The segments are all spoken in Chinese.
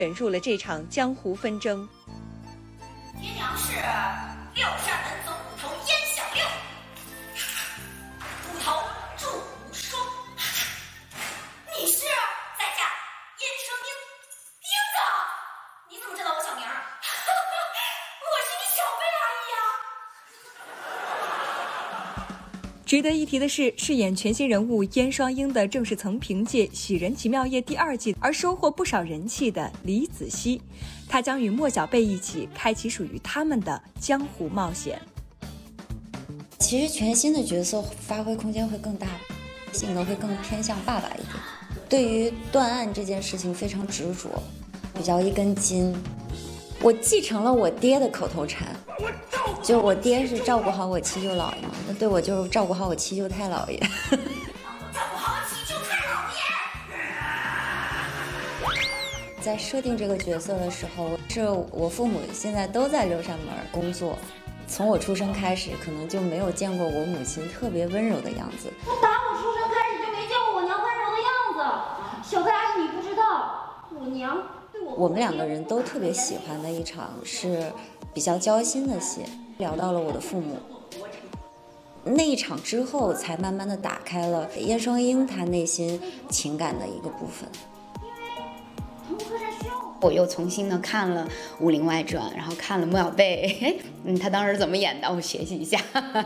卷入了这场江湖纷争。 爹娘是六扇门总捕头燕小六，捕头祝无双。你是在下燕双鹰，鹰子，你怎么知道我小名？我是你小贝阿姨呀。 值得一提的是，饰演全新人物燕双鹰的正是曾凭借《喜人奇妙夜》第2季而收获不少人气的李子熙，她将与莫小贝一起开启属于他们的江湖冒险。 其实全新的角色发挥空间会更大，性格会更偏向爸爸一点。对于断案这件事情非常执着，比较一根筋。我继承了我爹的口头禅，就我爹是照顾好我七舅姥爷嘛，那对我就是照顾好我七舅太姥爷。 照顾好七舅太姥爷。 在设定这个角色的时候，是我父母现在都在六扇门工作，从我出生开始，可能就没有见过我母亲特别温柔的样子。 我打我出生开始就没见过我娘温柔的样子。小贝阿姨，你不知道，我娘对我们2个人都特别喜欢的一场是比较交心的戏，聊到了我的父母。那一场之后，才慢慢的打开了燕双鹰她内心情感的一个部分。 我又重新的看了《武林外传》，然后看了莫小贝，他当时怎么演的，我学习一下。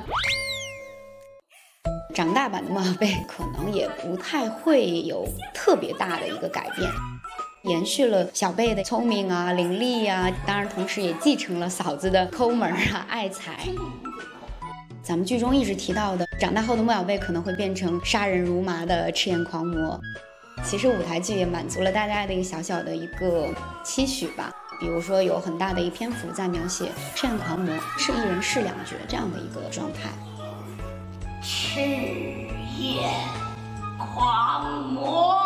长大版的莫小贝可能也不太会有特别大的一个改变，延续了小贝的聪明啊、伶俐啊，当然同时也继承了嫂子的抠门啊、爱财。咱们剧中一直提到的，长大后的莫小贝可能会变成杀人如麻的赤焰狂魔。其实舞台剧也满足了大家的一个小小的一个期许吧，比如说有很大的一篇幅在描写赤焰狂魔是一人饰2角这样的一个状态。 赤焰狂魔。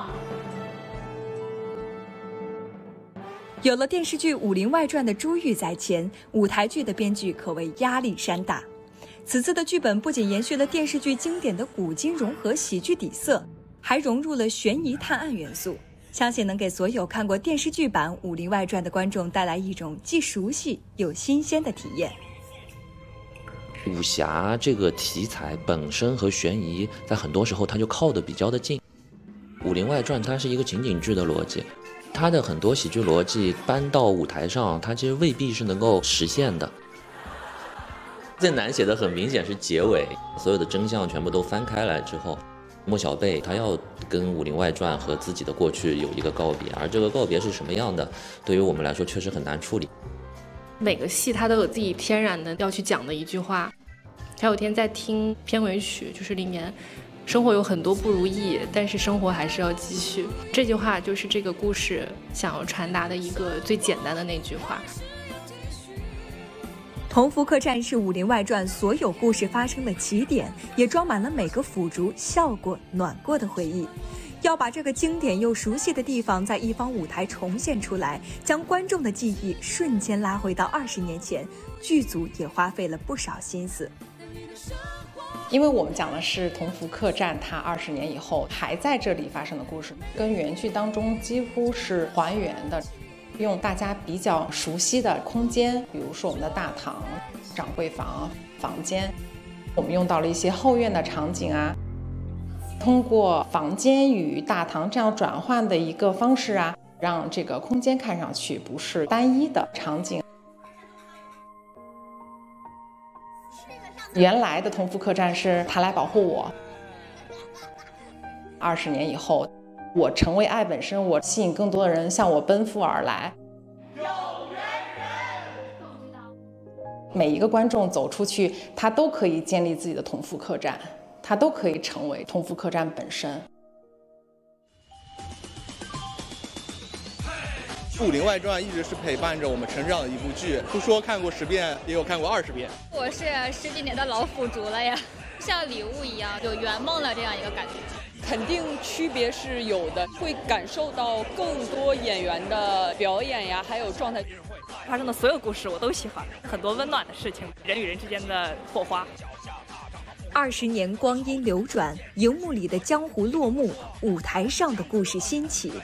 有了电视剧《武林外传》的珠玉在前，舞台剧的编剧可谓压力山大。此次的剧本不仅延续了电视剧经典的古今融合喜剧底色，还融入了悬疑探案元素，相信能给所有看过电视剧版《武林外传》的观众带来一种既熟悉又新鲜的体验。 武侠这个题材本身和悬疑在很多时候它就靠得比较的近，《武林外传》它是一个情景剧的逻辑，它的很多喜剧逻辑搬到舞台上，它其实未必是能够实现的。最难写的很明显是结尾，所有的真相全部都翻开来之后，莫小贝他要跟《武林外传》和自己的过去有一个告别，而这个告别是什么样的，对于我们来说确实很难处理。 每个戏它都有自己天然的要去讲的一句话。前有天在听片尾曲，就是里面生活有很多不如意，但是生活还是要继续，这句话就是这个故事想要传达的一个最简单的那句话。 同福客栈是《武林外传》所有故事发生的起点，也装满了每个腐竹笑过暖过的回忆。要把这个经典又熟悉的地方在一方舞台重现出来，将观众的记忆瞬间拉回到20年前，剧组也花费了不少心思。 因为我们讲的是同福客栈它20年以后还在这里发生的故事，跟原剧当中几乎是还原的，用大家比较熟悉的空间，比如说我们的大堂、掌柜房、房间，我们用到了一些后院的场景啊，通过房间与大堂这样转换的一个方式啊，让这个空间看上去不是单一的场景。原来的同福客栈是他来保护我，20年以后我成为爱本身，我吸引更多的人向我奔赴而来。每一个观众走出去，他都可以建立自己的同福客栈，他都可以成为同福客栈本身。 《武林外传》一直是陪伴着我们成长的一部剧，不说看过10遍，也有看过20遍。 我是10几年的老腐竹了呀，像礼物一样，有圆梦了这样一个感觉。 肯定区别是有的，会感受到更多演员的表演呀，还有状态。 发生的所有故事我都喜欢，很多温暖的事情，人与人之间的火花。 20年光阴流转，荧幕里的江湖落幕，舞台上的故事兴起。